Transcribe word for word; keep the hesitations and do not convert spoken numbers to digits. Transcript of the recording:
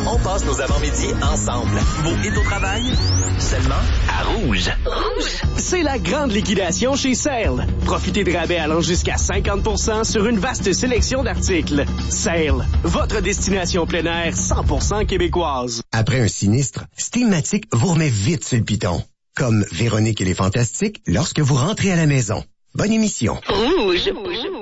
On passe nos avant-midi ensemble. Vos hits au travail, seulement à Rouge. Rouge. C'est la grande liquidation chez Sale. Profitez de rabais allant jusqu'à cinquante pour cent sur une vaste sélection d'articles. Sale, votre destination plein air cent pour cent québécoise. Après un sinistre, Steamatic vous remet vite sur le piton. Comme Véronique et les Fantastiques lorsque vous rentrez à la maison. Bonne émission. Rouge. Rouge.